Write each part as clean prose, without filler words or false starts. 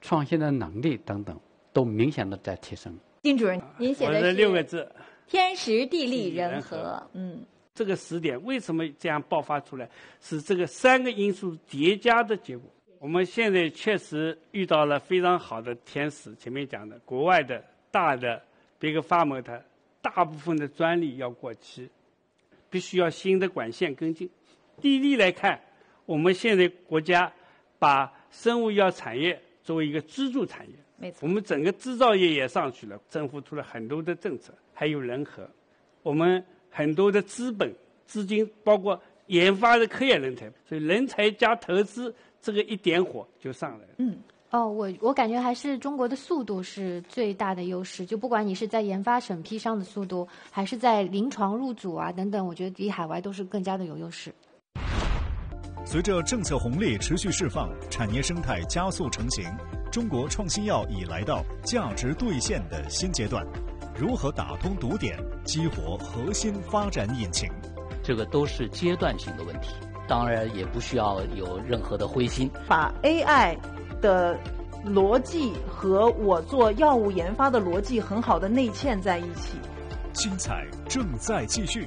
创新的能力等等，都明显的在提升。 金主任，您写的是 6个字： 天时地利人和。 这个时点为什么这样爆发出来？是这个3个因素叠加的结果。我们现在确实遇到了非常好的天时，前面讲的国外的大的 Big Pharma 它大部分的专利要过期，必须要新的管线跟进。地利来看，我们现在国家把生物医药产业作为一个支柱产业， 没错， 我们整个制造业也上去了，政府出了很多的政策，还有人和，我们很多的资本资金，包括研发的科研人才，所以人才加投资，这个一点火就上来了。 我感觉还是中国的速度是最大的优势，就不管你是在研发审批上的速度，还是在临床入组啊等等，我觉得比海外都是更加的有优势。 随着政策红利持续释放，产业生态加速成型，中国创新药已来到价值兑现的新阶段。如何打通堵点，激活核心发展引擎？ 这个都是阶段性的问题，当然也不需要有任何的灰心。 把 AI 的逻辑和我做药物研发的逻辑很好的内嵌在一起。 精彩正在继续。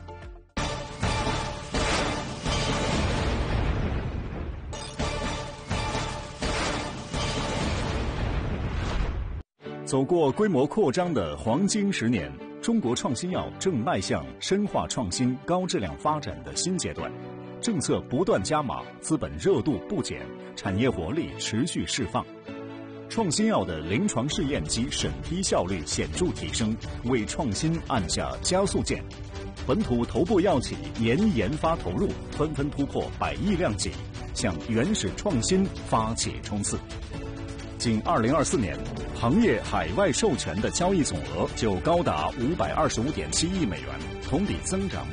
走过规模扩张的黄金10年，中国创新药正迈向深化创新、高质量发展的新阶段。政策不断加码，资本热度不减，产业活力持续释放。创新药的临床试验及审批效率显著提升，为创新按下加速键。本土头部药企年研发投入纷纷突破100亿量级，向原始创新发起冲刺。仅2024年，行业海外授权的交易总额就高达525.7亿美元，同比增长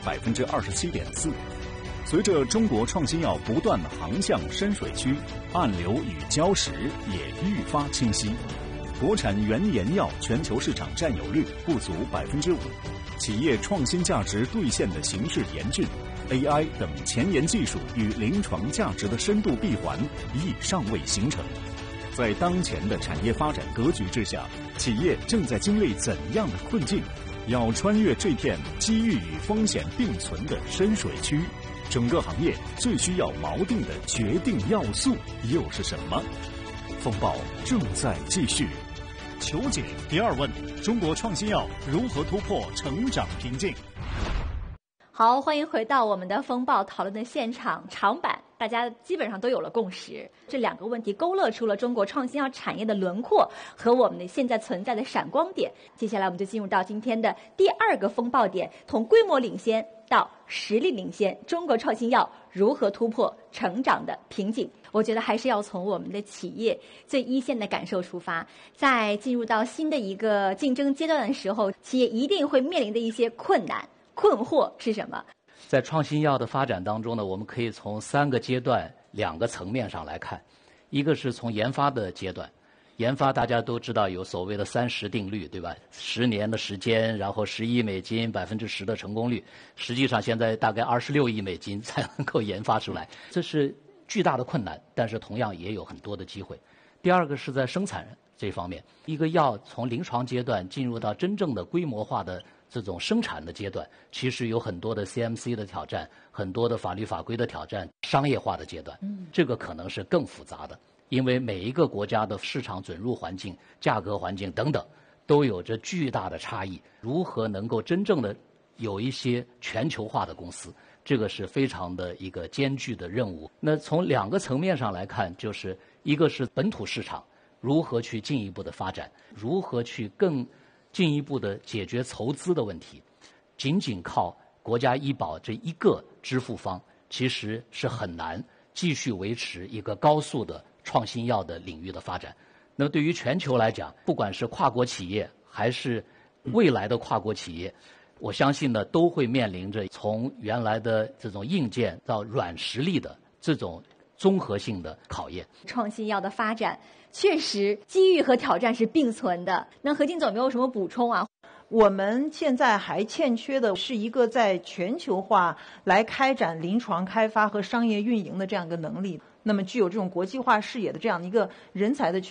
27.4%。随着中国创新药不断航向深水区，暗流与礁石也愈发清晰。国产原研药全球市场占有率不足5%，企业创新价值兑现的形势严峻。AI 等前沿技术与临床价值的深度闭环亦尚未形成。在当前的产业发展格局之下，企业正在经历怎样的困境？要穿越这片机遇与风险并存的深水区，整个行业最需要锚定的决定要素又是什么？风暴正在继续。求解第2问：中国创新药如何突破成长瓶颈？ 好，欢迎回到我们的风暴讨论的现场。长板大家基本上都有了共识，这2个问题勾勒出了中国创新药产业的轮廓和我们的现在存在的闪光点。接下来我们就进入到今天的第2个风暴点，从规模领先到实力领先，中国创新药如何突破成长的瓶颈？我觉得还是要从我们的企业最一线的感受出发。在进入到新的一个竞争阶段的时候，企业一定会面临的一些困难困惑是什么？ 在创新药的发展当中呢，我们可以从3个阶段、2个层面上来看。一个是从研发的阶段，研发大家都知道有所谓的30定律，对吧？10年的时间，然后10亿美金，10%的成功率。实际上现在大概26亿美金才能够研发出来，这是巨大的困难，但是同样也有很多的机会。第2个是在生产这方面，一个药从临床阶段进入到真正的规模化的这种生产的阶段，其实有很多的 CMC 的挑战，很多的法律法规的挑战，商业化的阶段，这个可能是更复杂的，因为每一个国家的市场准入环境、价格环境等等，都有着巨大的差异。如何能够真正的有一些全球化的公司，这个是非常的一个艰巨的任务。那从2个层面上来看，就是一个是本土市场如何去进一步的发展，如何去更进一步的解决筹资的问题。仅仅靠国家医保这一个支付方，其实是很难继续维持一个高速的创新药的领域的发展。那么对于全球来讲，不管是跨国企业还是未来的跨国企业，我相信呢，都会面临着从原来的这种硬件到软实力的这种综合性的考验。 创新药的发展确实机遇和挑战是并存的。那何金总有没有什么补充啊？ 我们现在还欠缺的是一个在全球化来开展临床开发和商业运营的这样一个能力，那么具有这种国际化视野的这样一个人才的